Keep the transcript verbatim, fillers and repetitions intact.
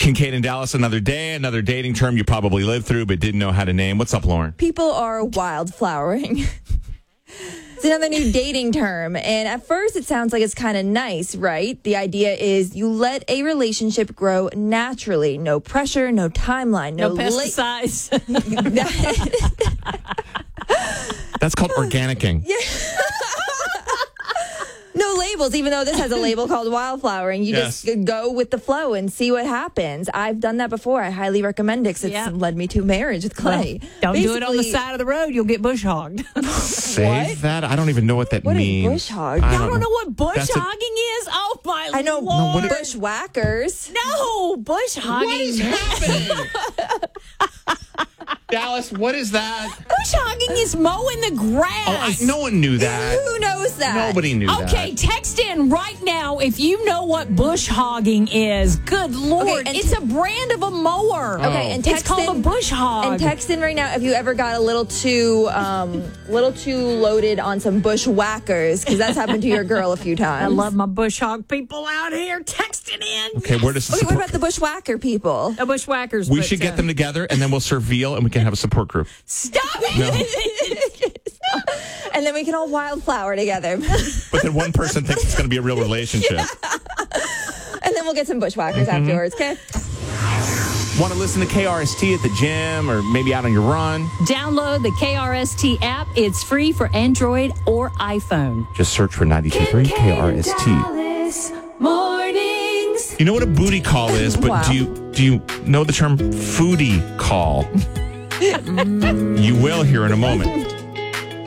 Kincaid and Dallas, another day, another dating term you probably lived through but didn't know how to name. What's up, Lauren? People are wildflowering. It's another new dating term. And at first, it sounds like it's kind of nice, right? The idea is you let a relationship grow naturally. No pressure, no timeline, no, no pesticides. La- That's called organicing. Yeah. No labels, even though this has a label called wildflowering. You Yes. just go with the flow and see what happens. I've done that before. I highly recommend it because it's Yeah. led me to marriage with Clay. Well, don't do it on the Basically- side of the road. You'll get bush hogged. Save What? that? I don't even know what that What is means. bush hog? I Y'all don't know what bush That's a- hogging is? Oh, my I know Lord. what it- bushwhackers. No, bush hogging. What is happening? Dallas, what is that? Bush hogging is mowing the grass. Oh, I, no one knew that. Who knows that? Nobody knew that. Okay, text in right now if you know what bush hogging is. Good Lord. Okay, and it's a brand of a mower. Okay, and text it's called in, a bush hog. And text in right now if you ever got a little too, um, little too loaded on some bushwhackers, because that's happened to your girl a few times. I love my bush hog people out here texting in. Okay, where does the Okay, what support- about the bushwhacker people? The bushwhackers. We but, should get uh, them together, and then we'll serve veal, and we can have a support group. Stop it. And then we can all wildflower together. But then one person thinks it's going to be a real relationship. And then we'll get some bushwhackers Mm-hmm. afterwards, okay? Want to listen to K R S T at the gym or maybe out on your run? Download the K R S T app. It's free for Android or iPhone. Just search for ninety-two point three K R S T. Mornings. You know what a booty call is, but Wow. do you do you know the term foodie call? You will here in a moment.